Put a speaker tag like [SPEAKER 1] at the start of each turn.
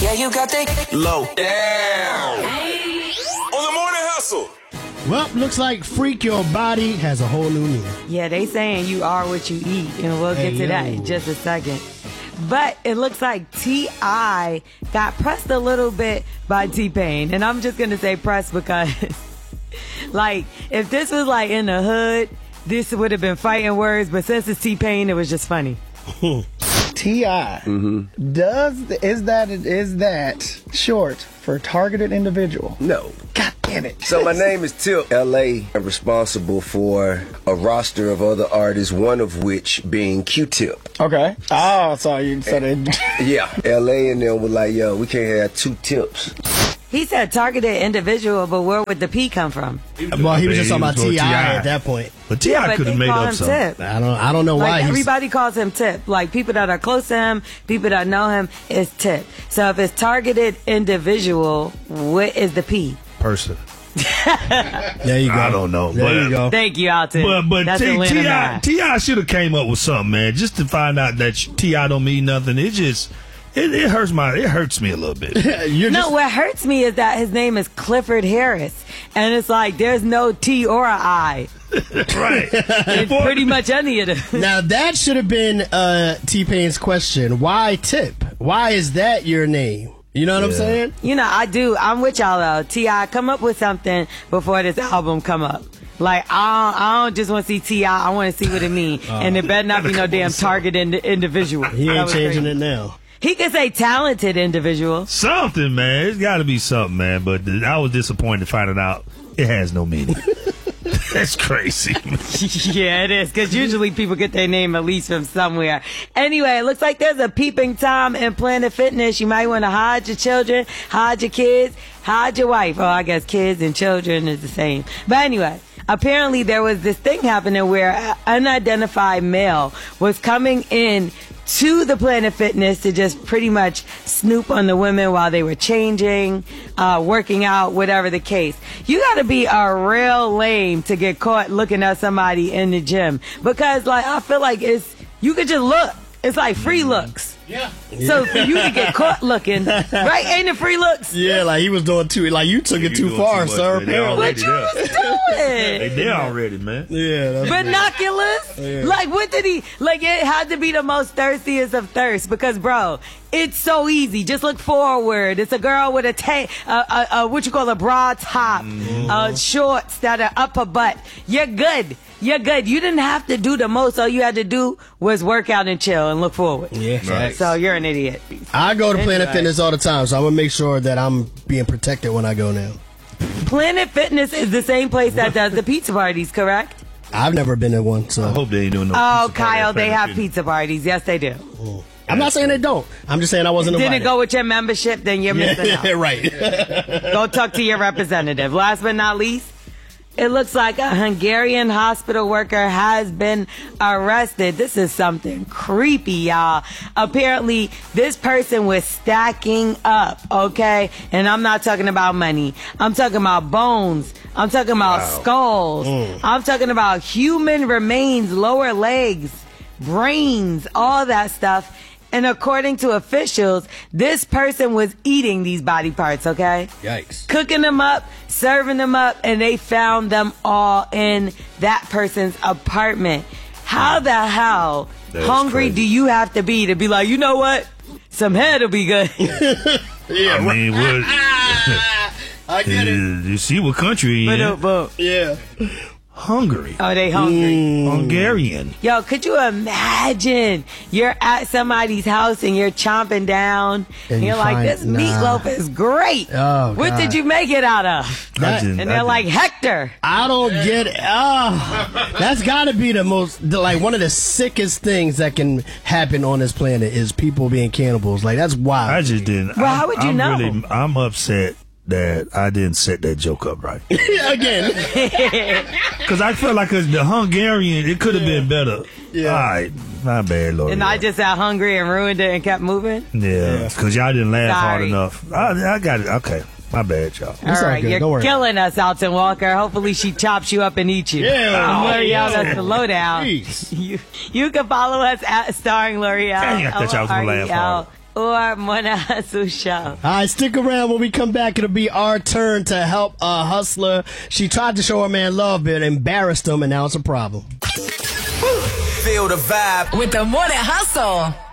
[SPEAKER 1] Yeah, you got the low down.
[SPEAKER 2] On the morning hustle.
[SPEAKER 3] Well, looks like Freak Your Body has a whole new meaning.
[SPEAKER 4] Yeah, they saying you are what you eat, and we'll get to that in just a second. But it looks like T.I. got pressed a little bit by T-Pain. And I'm just going to say pressed because, like, if this was, like, in the hood, this would have been fighting words. But since it's T-Pain, it was just funny.
[SPEAKER 5] T.I. Is that short for targeted individual?
[SPEAKER 6] No.
[SPEAKER 5] God damn it.
[SPEAKER 6] So my name is Tip. L.A. I'm responsible for a roster of other artists, one of which being Q-Tip.
[SPEAKER 5] Okay. Oh, so you said it.
[SPEAKER 6] Yeah. L.A. and them were like, yo, we can't have two tips.
[SPEAKER 4] He said targeted individual, but where would the P come from?
[SPEAKER 3] Well, he was just talking about T.I. at that point.
[SPEAKER 7] But T.I. could have made up something.
[SPEAKER 4] Tip.
[SPEAKER 3] I don't know why.
[SPEAKER 4] Like, everybody calls him Tip. Like, people that are close to him, people that know him, is Tip. So if it's targeted individual, what is the P?
[SPEAKER 7] Person.
[SPEAKER 3] There you go.
[SPEAKER 7] I don't know.
[SPEAKER 3] There you go.
[SPEAKER 4] Thank you, Alton.
[SPEAKER 7] But
[SPEAKER 4] That's
[SPEAKER 7] T.I. should have came up with something, man, just to find out that T.I. don't mean nothing. It just... It hurts me a little bit.
[SPEAKER 4] What hurts me is that his name is Clifford Harris, and it's like there's no T or a I.
[SPEAKER 7] Right.
[SPEAKER 4] It's pretty much any of them.
[SPEAKER 3] Now that should have been T-Pain's question. Why Tip? Why is that your name? You know what I'm saying?
[SPEAKER 4] You know, I do. I'm with y'all though. T.I., come up with something before this album come up. Like, I don't just want to see T.I., I want to see what it means. And it better not be no damn targeted individual.
[SPEAKER 3] He ain't changing it now.
[SPEAKER 4] He can say talented individual.
[SPEAKER 7] Something, man. It's got to be something, man. But I was disappointed finding out it has no meaning. That's crazy.
[SPEAKER 4] Yeah, it is. Because usually people get their name at least from somewhere. Anyway, it looks like there's a peeping Tom in Planet Fitness. You might want to hide your children, hide your kids, hide your wife. Oh, I guess kids and children is the same. But anyway, apparently there was this thing happening where an unidentified male was coming in to the Planet Fitness to just pretty much snoop on the women while they were changing, working out, whatever the case. You gotta be a real lame to get caught looking at somebody in the gym. Because, like, I feel like you could just look. It's like free looks.
[SPEAKER 3] Yeah.
[SPEAKER 4] So for you to get caught looking, right? Ain't it free looks?
[SPEAKER 3] Yeah, like he was doing like you took it too far, sir.
[SPEAKER 4] What you was doing?
[SPEAKER 7] They there already, man.
[SPEAKER 3] Yeah.
[SPEAKER 4] Binoculars?
[SPEAKER 3] Yeah.
[SPEAKER 4] Like, what did he, like, it had to be the most thirstiest of thirst because, bro, it's so easy. Just look forward. It's a girl with a bra top, shorts that are up her butt. You're good. You're good. You didn't have to do the most. All you had to do was work out and chill and look forward.
[SPEAKER 3] Yeah.
[SPEAKER 7] Right.
[SPEAKER 4] So you're an idiot.
[SPEAKER 3] I go to Planet Fitness all the time, so I'm going to make sure that I'm being protected when I go now.
[SPEAKER 4] Planet Fitness is the same place that does the pizza parties, correct?
[SPEAKER 3] I've never been in one, so.
[SPEAKER 7] I hope they ain't doing no
[SPEAKER 4] Oh,
[SPEAKER 7] pizza party
[SPEAKER 4] Kyle,
[SPEAKER 7] at
[SPEAKER 4] they
[SPEAKER 7] Planet
[SPEAKER 4] have
[SPEAKER 7] Fitness.
[SPEAKER 4] pizza parties. Yes, they do.
[SPEAKER 3] I'm not saying they don't. I'm just saying I wasn't invited.
[SPEAKER 4] Didn't go with your membership, then you're missing out.
[SPEAKER 3] Right.
[SPEAKER 4] Go talk to your representative. Last but not least, it looks like a Hungarian hospital worker has been arrested. This is something creepy, y'all. Apparently, this person was stacking up, okay? And I'm not talking about money. I'm talking about bones. I'm talking about skulls. I'm talking about human remains, lower legs, brains, all that stuff. And according to officials, this person was eating these body parts, okay?
[SPEAKER 3] Yikes.
[SPEAKER 4] Cooking them up, serving them up, and they found them all in that person's apartment. How the hell hungry
[SPEAKER 7] crazy.
[SPEAKER 4] do you have to be like, you know what? Some head will be good.
[SPEAKER 3] Yeah.
[SPEAKER 7] I mean, what?
[SPEAKER 3] I get it.
[SPEAKER 7] You see what country he in?
[SPEAKER 3] Yeah.
[SPEAKER 7] Hungary.
[SPEAKER 4] Oh, they hungry.
[SPEAKER 7] Hungarian.
[SPEAKER 4] Yo, could you imagine you're at somebody's house and you're chomping down and you're like, this meatloaf is great.
[SPEAKER 3] Oh,
[SPEAKER 4] what
[SPEAKER 3] God.
[SPEAKER 4] did you make it out of? And they're like, Hector.
[SPEAKER 3] I don't get it. Oh, that's got to be one of the sickest things that can happen on this planet is people being cannibals. Like, that's wild.
[SPEAKER 7] I just didn't.
[SPEAKER 4] Well, how would you know?
[SPEAKER 7] I'm upset that I didn't set that joke up right.
[SPEAKER 3] Again.
[SPEAKER 7] Because I felt like the Hungarian, it could have been better.
[SPEAKER 3] Yeah.
[SPEAKER 7] All right. My bad, Lord.
[SPEAKER 4] And I just got hungry and ruined it and kept moving?
[SPEAKER 7] Yeah. Because y'all didn't laugh hard
[SPEAKER 4] Sorry.
[SPEAKER 7] enough. I got it. Okay. My bad, y'all.
[SPEAKER 3] It's all
[SPEAKER 4] right,
[SPEAKER 3] good. Don't
[SPEAKER 4] you're
[SPEAKER 3] worry.
[SPEAKER 4] killing us, Alton Walker. Hopefully she chops you up and eats you.
[SPEAKER 3] Yeah.
[SPEAKER 4] L'Oreal, that's the lowdown.
[SPEAKER 3] Jeez.
[SPEAKER 4] You can follow us at Starring L'Oreal.
[SPEAKER 7] Dang, I thought y'all was gonna laugh
[SPEAKER 4] L'Oreal. or Morning Hustle Show.
[SPEAKER 3] All right, stick around. When we come back, it'll be our turn to help a hustler. She tried to show her man love, but embarrassed him, and now it's a problem.
[SPEAKER 1] Feel the vibe
[SPEAKER 8] with the Morning Hustle.